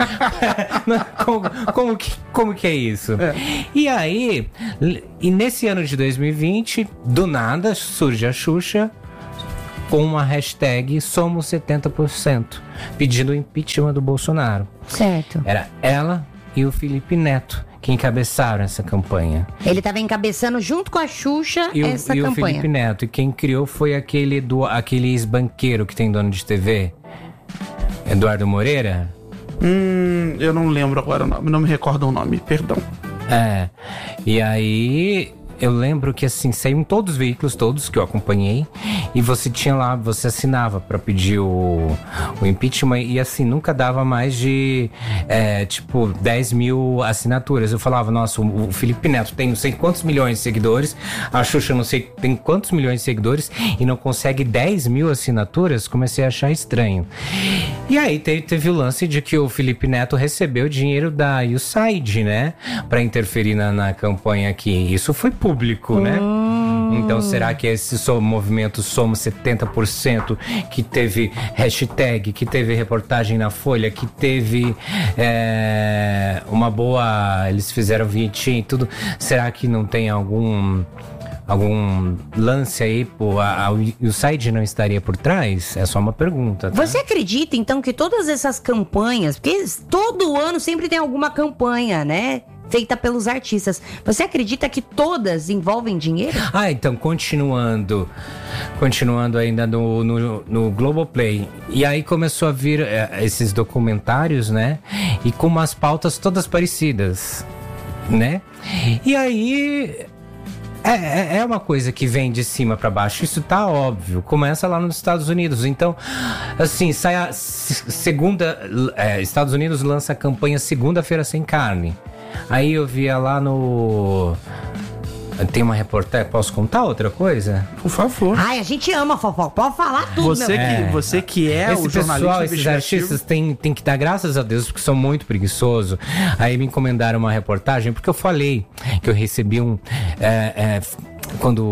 como, como, que, como que é isso? É. E aí, e nesse ano de dois mil e vinte, do nada, surge a Xuxa com uma hashtag Somos setenta por cento, pedindo o impeachment do Bolsonaro. Certo. Era ela e o Felipe Neto que encabeçaram essa campanha. Ele estava encabeçando junto com a Xuxa E o, essa e campanha. o Felipe Neto. E quem criou foi aquele, do, aquele ex-banqueiro que tem dono de T V, Eduardo Moreira. Hum, eu não lembro agora o nome, não me recordo o nome, perdão. É, e aí... Eu lembro que assim, saiu em todos os veículos, todos que eu acompanhei, e você tinha lá, você assinava pra pedir o, o impeachment, e assim, nunca dava mais de, é, tipo, dez mil assinaturas. Eu falava, nossa, o, o Felipe Neto tem não sei quantos milhões de seguidores, a Xuxa não sei tem quantos milhões de seguidores, e não consegue dez mil assinaturas, comecei a achar estranho. E aí teve, teve o lance de que o Felipe Neto recebeu dinheiro da U S A I D, né, pra interferir na, na campanha aqui. Isso foi público, né? Hum. Então, será que esse so, movimento Somos setenta por cento, que teve hashtag, que teve reportagem na Folha, que teve é, uma boa... Eles fizeram vinhetinha e tudo. Será que não tem algum... algum lance aí, pô, a, a, o S A I D não estaria por trás? É só uma pergunta, tá? Você acredita, então, que todas essas campanhas, porque todo ano sempre tem alguma campanha, né? Feita pelos artistas. Você acredita que todas envolvem dinheiro? Ah, então, continuando. Continuando ainda no, no, no Globoplay. E aí começou a vir é, esses documentários, né? E com umas pautas todas parecidas, né? E aí... É, é uma coisa que vem de cima pra baixo, isso tá óbvio. Começa lá nos Estados Unidos. Então, assim, sai a segunda... É, Estados Unidos lança a campanha Segunda-feira Sem Carne. Aí eu via lá no... Tem uma reportagem, posso contar outra coisa? Por favor. Ai, a gente ama fofoca, pode falar tudo, Você meu. que, É. você que é Esse o jornalista pessoal, esses investigativo. artistas têm tem que dar graças a Deus, porque são muito preguiçosos. Aí me encomendaram uma reportagem, porque eu falei que eu recebi um... É, é, quando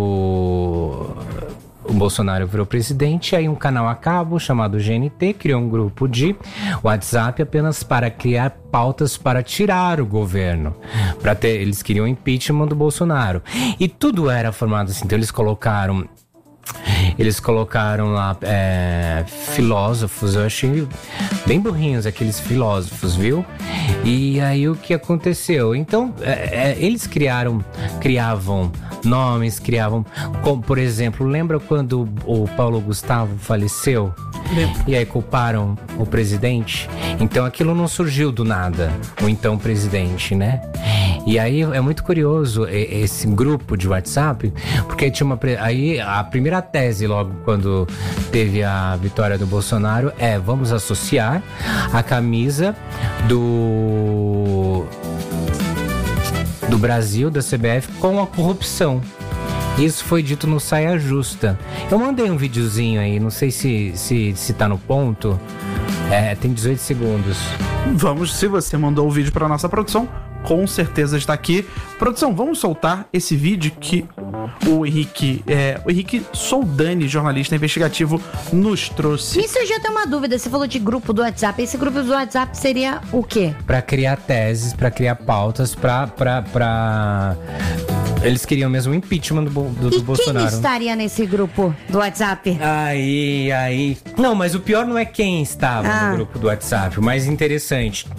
o Bolsonaro virou presidente, aí um canal a cabo chamado G N T criou um grupo de WhatsApp apenas para criar pautas para tirar o governo. Para ter, eles queriam impeachment do Bolsonaro. E tudo era formado assim, então eles colocaram... Eles colocaram lá é, filósofos, eu achei bem burrinhos aqueles filósofos, viu? E aí o que aconteceu? Então, é, é, eles criaram, criavam nomes, criavam, como por exemplo, lembra quando o Paulo Gustavo faleceu? Lembro. E aí culparam o presidente? Então aquilo não surgiu do nada, o então presidente, né? E aí é muito curioso esse grupo de WhatsApp, porque tinha uma... Aí a primeira tese logo quando teve a vitória do Bolsonaro é: vamos associar a camisa do... do Brasil, da C B F, com a corrupção. Isso foi dito no Saia Justa. Eu mandei um videozinho aí, não sei se, se, se tá no ponto. É, tem dezoito segundos. Vamos, se você mandou o vídeo para nossa produção, com certeza está aqui. Produção, vamos soltar esse vídeo que o Henrique, é, o Henrique Soldani, jornalista investigativo, nos trouxe. Me surgiu até uma dúvida, você falou de grupo do WhatsApp. Esse grupo do WhatsApp seria o quê? Pra criar teses, pra criar pautas, pra... pra, pra... Eles queriam mesmo o impeachment do, do, do e Bolsonaro. quem estaria nesse grupo do WhatsApp? Aí, aí... Não, mas o pior não é quem estava Ah. no grupo do WhatsApp. O mais interessante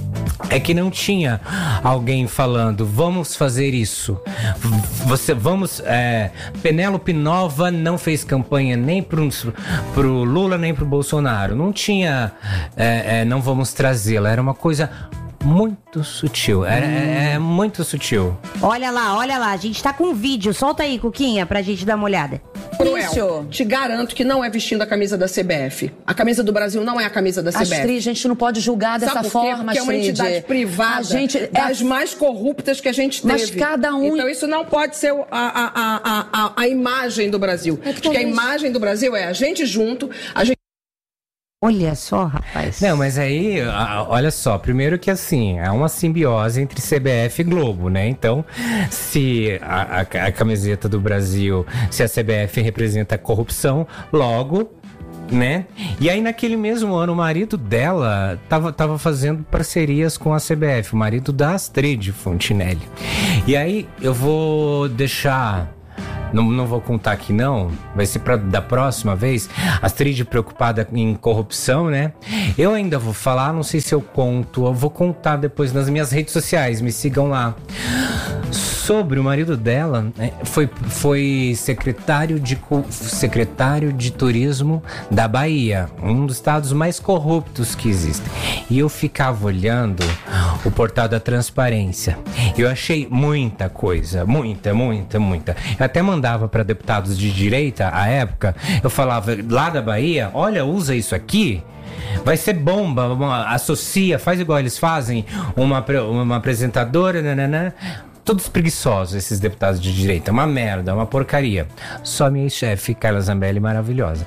é que não tinha alguém falando, vamos fazer isso. Você, vamos. É, Penélope Nova não fez campanha nem pro, pro Lula nem pro Bolsonaro. Não tinha. É, é, não vamos trazê-la. Era uma coisa muito sutil. Era, hum. é, é muito sutil. Olha lá, olha lá. A gente tá com um vídeo. Solta aí, Cuquinha, pra gente dar uma olhada. Cruel. Te garanto que não é vestindo a camisa da C B F. A camisa do Brasil não é a camisa da C B F. Astrid, a gente não pode julgar dessa Sabe por quê? forma, Porque é uma Astrid. entidade privada, a gente é... das mais corruptas que a gente teve. Mas cada um... Então isso não pode ser a, a, a, a, a imagem do Brasil. É que Acho que a imagem do Brasil é a gente junto, a gente... Olha só, rapaz. Não, mas aí, olha só, primeiro que assim, é uma simbiose entre C B F e Globo, né? Então, se a, a, a camiseta do Brasil, se a C B F representa a corrupção, logo, né? E aí naquele mesmo ano, o marido dela tava, tava fazendo parcerias com a C B F, o marido da Astrid Fontinelli. E aí eu vou deixar... Não, não vou contar aqui não, vai ser pra, da próxima vez. Astrid preocupada em corrupção, né? Eu ainda vou falar, não sei se eu conto, eu vou contar depois nas minhas redes sociais, me sigam lá. Sobre o marido dela, né, foi, foi secretário, de, secretário de turismo da Bahia, um dos estados mais corruptos que existem. E eu ficava olhando o portal da transparência. Eu achei muita coisa, muita, muita, muita. Eu até mandava para deputados de direita, à época, eu falava, lá da Bahia, olha, usa isso aqui. Vai ser bomba, uma, associa, faz igual eles fazem, uma, uma apresentadora, nananã. Todos preguiçosos, esses deputados de direita. Uma merda, uma porcaria. Só minha chefe, Carla Zambelli, maravilhosa.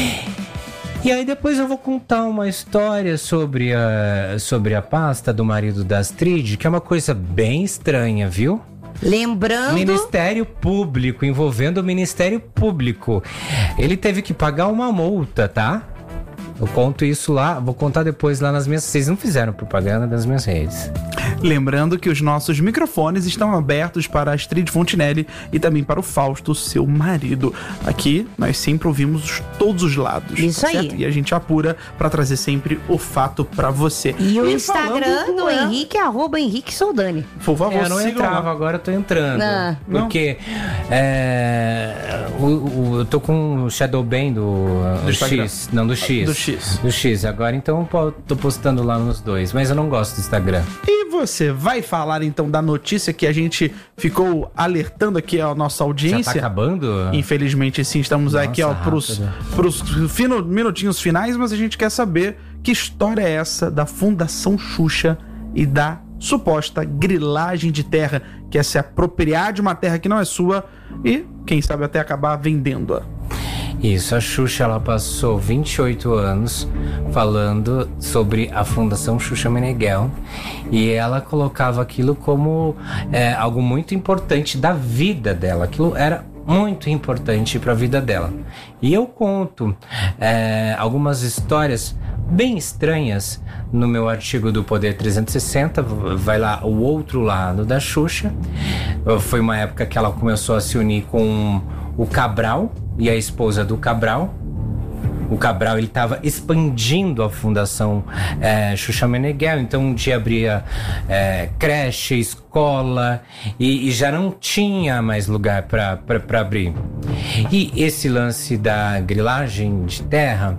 E aí depois eu vou contar uma história sobre a, sobre a pasta do marido da Astrid, que é uma coisa bem estranha, viu? Lembrando... Ministério Público, envolvendo o Ministério Público. Ele teve que pagar uma multa, tá? Eu conto isso lá, vou contar depois lá nas minhas... Vocês não fizeram propaganda das minhas redes. Lembrando que os nossos microfones estão abertos para a Astrid Fontinelli e também para o Fausto, seu marido. Aqui, nós sempre ouvimos todos os lados. Isso aí. Certo? E a gente apura para trazer sempre o fato para você. E o e Instagram do, do é... Henrique é arroba Henrique Soldani. Por favor, é, eu não entrava, lá. Agora eu tô entrando. Não. Porque é, o, o, eu tô com o Shadowban do, do X. Não, do X. Do X. Do X. Agora, então, eu tô postando lá nos dois. Mas eu não gosto do Instagram. E você vai falar, então, da notícia que a gente ficou alertando aqui a nossa audiência. Já tá acabando? Infelizmente, sim. Estamos Nossa, aqui, ó, pros, pros fino, minutinhos finais, mas a gente quer saber que história é essa da Fundação Xuxa e da suposta grilagem de terra, que é se apropriar de uma terra que não é sua e, quem sabe, até acabar vendendo-a. Isso, a Xuxa, ela passou vinte e oito anos falando sobre a Fundação Xuxa Meneghel e ela colocava aquilo como é, algo muito importante da vida dela. Aquilo era muito importante para a vida dela. E eu conto é, algumas histórias bem estranhas no meu artigo do Poder trezentos e sessenta, vai lá o outro lado da Xuxa. Foi uma época que ela começou a se unir com o Cabral e a esposa do Cabral. O Cabral, ele estava expandindo a Fundação é, Xuxa Meneghel, então um dia abria é, creche, escola e, e já não tinha mais lugar para abrir. E esse lance da grilagem de terra,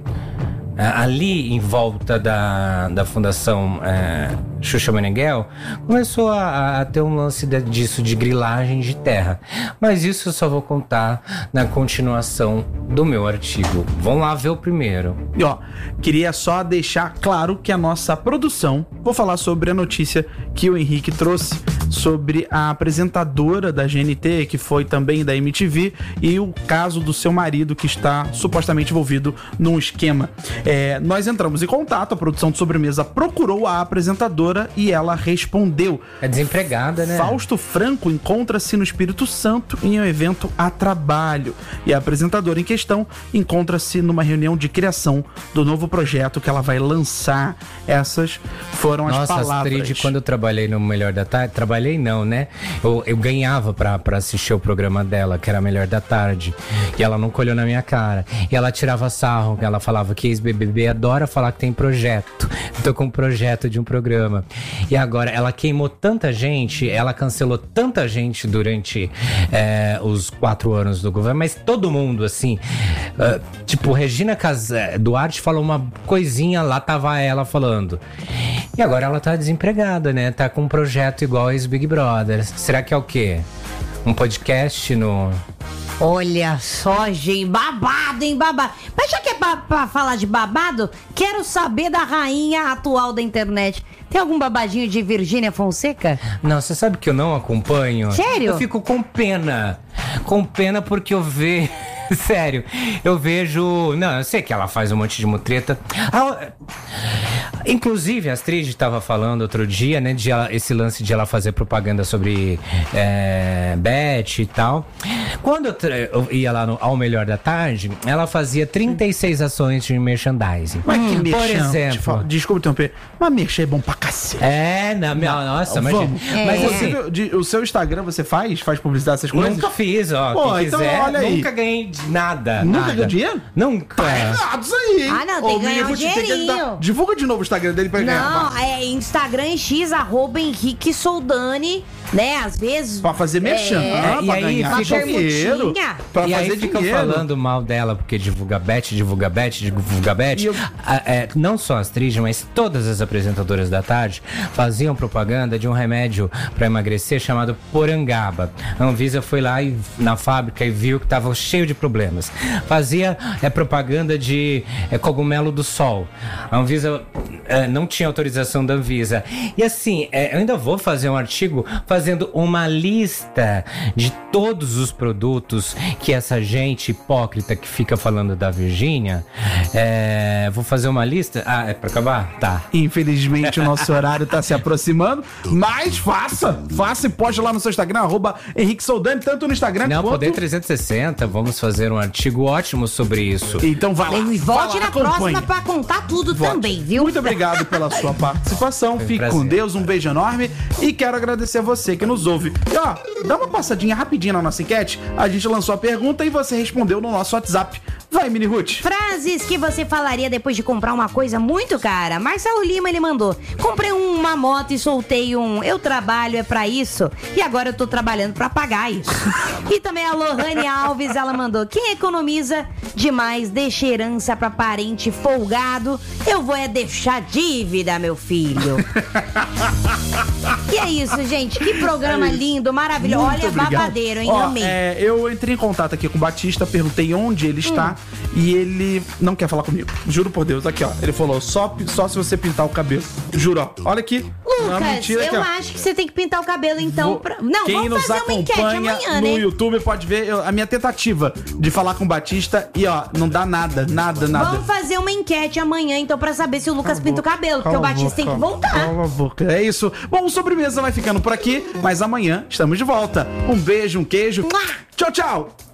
ali em volta da, da Fundação é, Xuxa Meneghel, começou a, a ter um lance de, disso de grilagem de terra. Mas isso eu só vou contar na continuação do meu artigo. Vão lá ver o primeiro. E ó, queria só deixar claro que a nossa produção, vou falar sobre a notícia que o Henrique trouxe sobre a apresentadora da G N T, que foi também da M T V, e o caso do seu marido que está supostamente envolvido num esquema. É, nós entramos em contato, a produção de Sobremesa procurou a apresentadora e ela respondeu. É desempregada, né? Fausto Franco encontra-se no Espírito Santo em um evento a trabalho. E a apresentadora em questão encontra-se numa reunião de criação do novo projeto que ela vai lançar. Essas foram Nossa, as palavras. Nossa, Astrid, quando eu trabalhei no Melhor da Tarde, trabalhei trabalhei não, né? Eu, eu ganhava pra, pra assistir o programa dela, que era a Melhor da Tarde. E ela nunca olhou na minha cara. E ela tirava sarro, ela falava que ex-B B B adora falar que tem projeto. Eu tô com um projeto de um programa. E agora, ela queimou tanta gente, ela cancelou tanta gente durante é, os quatro anos do governo, mas todo mundo, assim, uh, tipo, Regina Casé, Duarte falou uma coisinha, lá tava ela falando. E agora ela tá desempregada, né? Tá com um projeto igual a ex-Big Brother. Será que é o quê? Um podcast no... Olha só, gente, babado, hein, babado. Mas já que é pra, pra falar de babado, quero saber da rainha atual da internet. Tem algum babadinho de Virgínia Fonseca? Não, você sabe que eu não acompanho? Sério? Eu fico com pena. Com pena porque eu vejo... Sério, eu vejo... Não, eu sei que ela faz um monte de mutreta. Ah, inclusive, a Astrid estava falando outro dia, né, de ela, esse lance de ela fazer propaganda sobre é, Beth e tal. Quando eu, eu ia lá no Ao Melhor da Tarde, ela fazia trinta e seis ações de merchandising. Mas que Por merchan, exemplo... te falo, desculpa interromper, mas merchan é bom pra cacete. É, não, não, nossa, mas... Vamos. É. Mas Você, assim... viu, de- o seu Instagram você faz? Faz publicidade, essas coisas? Nunca fiz, ó. Pô, quem então quiser, olha aí. nunca ganhei de nada. Nunca nada. ganhou dinheiro? Nunca. Tá errado isso aí, hein? Ah, não, tem Ô, que ganhar um Minirute, tem que dinheirinho. ajudar. Divulga de novo o Instagram dele pra ganhar. Não, é Instagram e X, arroba Henrique Soldani, né? Às vezes... Pra fazer merchan. É, ah, e pra aí ganhar fica- dinheiro. Pra e fazer aí ficam dinheiro. falando mal dela, porque divulga Beth, divulga Beth, divulga Beth. E eu- Ah, é, não só as Astrid, mas todas as apresentadoras da tarde faziam propaganda de um remédio pra emagrecer chamado Porangaba. A Anvisa foi lá e, na fábrica e viu que tava cheio de problemas. Fazia é, propaganda de é, cogumelo do sol. A Anvisa é, não tinha autorização da Anvisa. E assim, é, eu ainda vou fazer um artigo fazendo uma lista de todos os produtos que essa gente hipócrita que fica falando da Virgínia, é, vou fazer uma lista. Ah, é pra acabar? Tá. Infelizmente o nosso horário tá se aproximando, mas faça, faça e poste lá no seu Instagram, arroba Henrique Soldani, tanto no Instagram Não, quanto... Poder trezentos e sessenta, vamos fazer um artigo ótimo sobre isso. Então vai lá. E volte vai lá, na acompanhe. próxima pra contar tudo Volte. também, viu? Muito obrigado pela sua participação. Foi um Fique prazer. com Deus, um beijo enorme. E quero agradecer a você que nos ouve. E ó, dá uma passadinha rapidinho na nossa enquete. A gente lançou a pergunta e você respondeu no nosso WhatsApp. Vai, Mini Ruth. Frases que você falaria depois de comprar uma coisa muito cara. Marcelo Lima, ele mandou: comprei uma moto e soltei um eu trabalho é pra isso e agora eu tô trabalhando pra pagar isso. E também a Lohane Alves, ela mandou: quem economiza demais deixa herança pra parente folgado, eu vou é deixar dívida, meu filho. E é isso, gente, que programa É isso. lindo, maravilhoso. Muito Olha, obrigado. babadeiro, hein? Ó, Amei. é, eu entrei em contato aqui com o Batista, perguntei onde ele está e ele não quer falar comigo. Juro por Deus, aqui ó. Ele falou só, só se você pintar o cabelo. Juro, ó. Olha aqui. Não é Lucas, mentira, aqui, eu ó. acho que você tem que pintar o cabelo então. Vou- Pra... Não, Quem vamos nos fazer uma enquete acompanha amanhã, no né? YouTube pode ver eu- a minha tentativa de falar com o Batista e ó, não dá nada, nada, nada. Vamos fazer uma enquete amanhã, então, pra saber se o Lucas pinta o cabelo, porque Cala o a Batista boca, tem que voltar. Cala a boca. É isso. Bom, o Sobremesa vai ficando por aqui, mas amanhã estamos de volta. Um beijo, um queijo. Tchau, tchau.